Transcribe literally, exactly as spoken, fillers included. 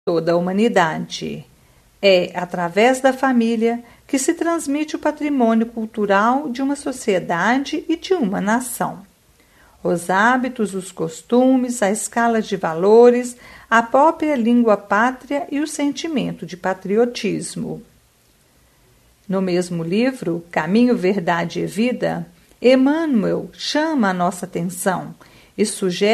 toda a humanidade. É através da família que se transmite o patrimônio cultural de uma sociedade e de uma nação. Os hábitos, os costumes, a escala de valores, a própria língua pátria e o sentimento de patriotismo. No mesmo livro, Caminho, Verdade e Vida, Emmanuel chama a nossa atenção e sugere